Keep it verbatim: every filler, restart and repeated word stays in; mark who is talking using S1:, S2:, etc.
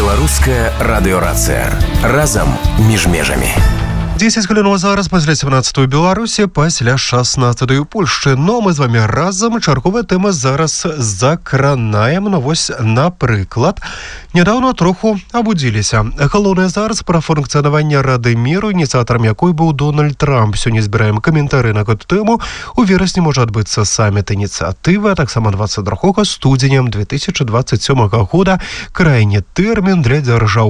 S1: Беларуская радыёрацыя. Разам між межамі.
S2: десять хвилин зараз пасля сямнадцатої Білорусі, пасля шістнадцятої Польщі. Но ми з вами разом чаргові теми зараз закранаємо. Ну, ось, наприклад, недавно троху обудилися. Головне зараз про функціонування Ради міру, ініціатором якої був Дональд Трамп. Сьогодні збираємо коментарі на цю тему. У вересні може відбутися саміт ініціативи, а так само двадцять другого студня дві тисячі двадцять сьомого года крайній термін для держав